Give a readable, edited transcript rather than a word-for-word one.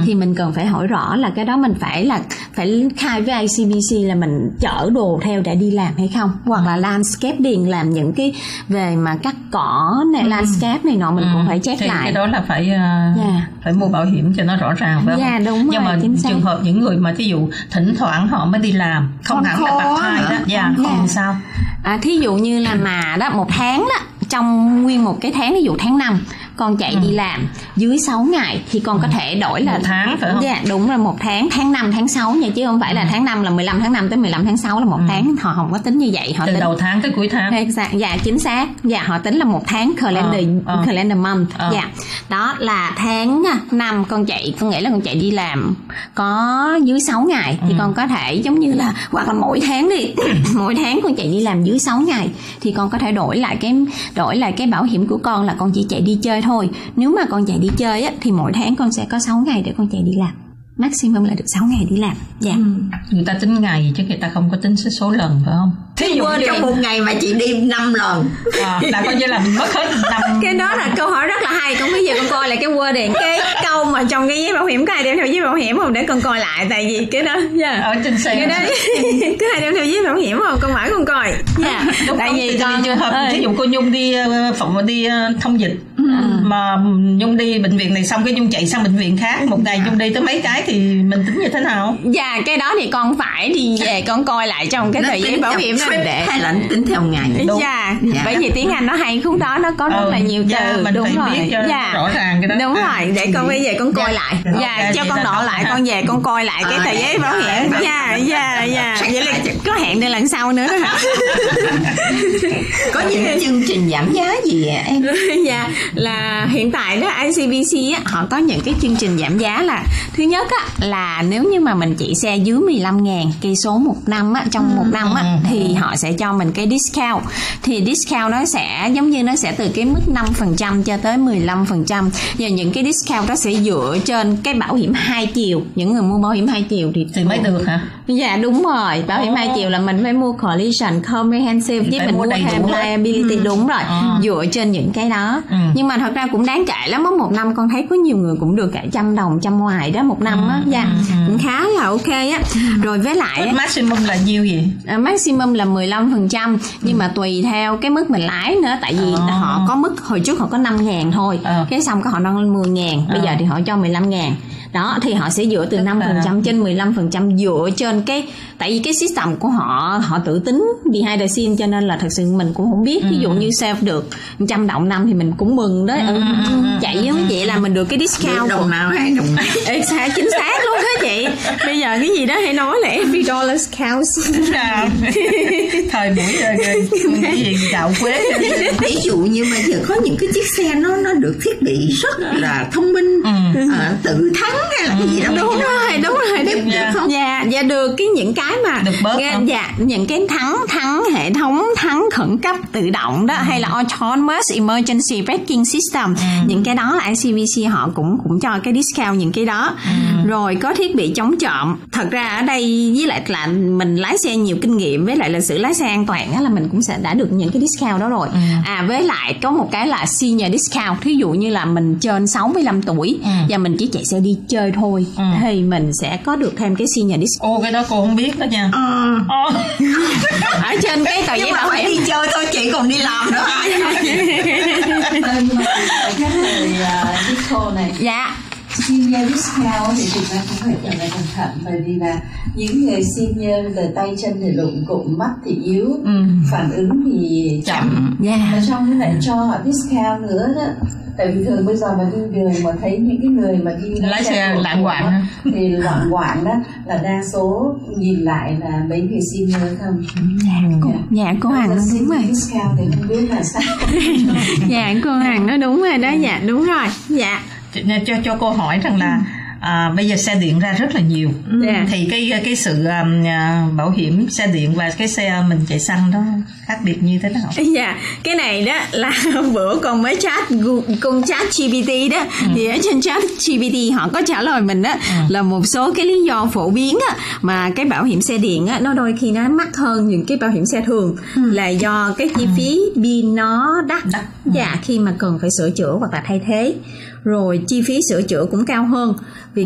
thì mình cần phải hỏi rõ là cái đó mình phải khai với ICBC là mình chở đồ theo để đi làm hay không, hoặc là landscaping, làm những cái về mà cắt cỏ này, landscape này nọ mình cũng phải check thì lại. cái đó là phải mua bảo hiểm cho nó rõ ràng, phải không? Đúng nhưng rồi, mà trường hợp những người mà thí dụ thỉnh thoảng họ mới đi làm, không hẳn là part-time đó, còn sao? Thí dụ như là mà đó một tháng đó, trong nguyên một cái tháng, ví dụ tháng 5 con chạy đi làm dưới 6 ngày thì con có thể đổi là 1 tháng phải không? Dạ đúng rồi, 1 tháng, tháng 5, tháng 6 nha, chứ không phải là tháng 5 là 15 tháng 5 tới 15 tháng 6 là 1 tháng, họ không có tính như vậy, họ từ tính đầu tháng tới cuối tháng. Dạ chính xác, dạ họ tính là 1 tháng calendar month. Dạ đó là tháng 5 con nghĩ là con chạy đi làm có dưới 6 ngày thì con có thể giống như là, hoặc là mỗi tháng đi mỗi tháng con chạy đi làm dưới 6 ngày thì con có thể đổi lại cái bảo hiểm của con là con chỉ chạy đi chơi thôi. Nếu mà con chạy đi chơi á, thì mỗi tháng con sẽ có 6 ngày để con chạy đi làm, maximum là được 6 ngày đi làm. Dạ. Người ta tính ngày chứ người ta không có tính số lần, phải không? Thí dụ trong một ngày mà chị đi 5 lần là coi như là mình mất hết 5. Cái đó là câu hỏi rất là hay. Con bây giờ con coi lại cái wording, cái câu mà trong cái giấy bảo hiểm có ai đem theo giấy bảo hiểm không, để con coi lại, tại vì cái đó ở trên xe cái đó có ai đem theo giấy bảo hiểm không, con mãi con coi. Tại vì trường hợp ví dụ cô Nhung đi thông dịch mà Nhung đi bệnh viện này xong cái Nhung chạy sang bệnh viện khác, một ngày Nhung đi tới mấy cái thì mình tính như thế nào? Dạ cái đó thì con phải đi về con coi lại trong cái tờ giấy bảo hiểm này để hay là tính theo ngày. Bởi vì tiếng Anh nó hay khúc đó, nó có rất là nhiều từ. Mình đúng phải rồi. biết cho rõ ràng cái đó. Đúng rồi, để con bây giờ con coi lại. Cho con nọ lại, con về con coi lại cái tờ giấy bảo hiểm. Vậy là có hẹn để lần sau nữa đó hả? Có những chương trình giảm giá gì vậy em? Dạ là hiện tại đó ICBC á, họ có những cái chương trình giảm giá là thứ nhất á, là nếu như mà mình chạy xe dưới 15.000 cây số một năm á, trong một năm á, thì họ sẽ cho mình cái discount. Thì discount nó sẽ giống như nó sẽ từ cái mức 5% cho tới 15%. Và những cái discount đó sẽ dựa trên cái bảo hiểm 2 chiều. Những người mua bảo hiểm 2 chiều thì mới được hả? Dạ đúng rồi, bảo hiểm 2 chiều là mình phải mua collision comprehensive với mình mua thêm liability. Đúng rồi, dựa trên những cái đó. Nhưng mà thật ra cũng đáng kể lắm á, một năm con thấy có nhiều người cũng được cả 100 đồng, 100 ngoài đó một năm á. Cũng khá là ok á. Rồi với lại maximum là nhiêu gì? Maximum là 15%, nhưng mà tùy theo cái mức mình lái nữa, tại vì họ có mức hồi trước họ có 5.000 thôi, cái xong cái họ nâng lên 10.000, bây giờ thì họ cho 15.000. Đó thì họ sẽ dựa từ 5% trên 15% dựa trên cái, tại vì cái system của họ tự tính behind the scene, cho nên là thật sự mình cũng không biết. Ví dụ như save được 100 đồng năm thì mình cũng mừng đó. Chạy với vậy là mình được cái discount đồng nào 2 đồng nào. Chính xác luôn đó chị. Bây giờ cái gì đó hay nói là every dollar counts. Thời buổi cái gì gạo quế. Ví dụ như bây giờ có những cái chiếc xe nó được thiết bị rất là thông minh, tự thắng hay là cái gì đó. Đúng rồi. Được không? Dạ được, cái những cái mà được bớt không? Dạ những cái thắng hệ thống thắng khẩn cấp tự động đó, hay là autonomous emergency braking system, những cái đó là ICBC họ cũng cho cái discount những cái đó. Rồi có thiết bị chống trộm. Thật ra ở đây với lại là mình lái xe nhiều kinh nghiệm, với lại là sự lái xe an toàn á, là mình cũng sẽ đã được những cái discount đó rồi. Với lại có một cái là senior discount. Thí dụ như là mình trên 65 tuổi và mình chỉ chạy xe đi chơi thôi, thì mình sẽ có được thêm cái senior discount. Cái đó cô không biết đó nha. Ở trên cái tờ giấy bảo hiểm đi chơi thôi, chị còn đi làm nữa. Cái người discount này. Dạ. Senior discount thì chúng ta cũng phải trở lại cẩn thận, bởi vì là những người senior về tay chân thì lụng cụm, mắt thì yếu, phản ứng thì chậm. Và trong cái lại cho họ discount nữa đó. Tại vì thường bây giờ mà đi đường mà thấy những cái người mà đi lái xe lạng quạng thì loạn quạng đó là đa số nhìn lại là mấy người senior không. Cô Hằng nói đúng rồi. Discount thì không biết là sao. Cô Hằng nói đúng rồi đó. Đúng rồi. Cho cô hỏi rằng là bây giờ xe điện ra rất là nhiều, thì cái sự bảo hiểm xe điện và cái xe mình chạy xăng đó khác biệt như thế nào? Cái này đó là bữa con mới chat GPT đó, thì ở trên chat GPT họ có trả lời mình đó, là một số cái lý do phổ biến á, mà cái bảo hiểm xe điện á, nó đôi khi nó mắc hơn những cái bảo hiểm xe thường, là do cái chi phí pin nó đắt. Khi mà cần phải sửa chữa hoặc là thay thế, rồi chi phí sửa chữa cũng cao hơn. Vì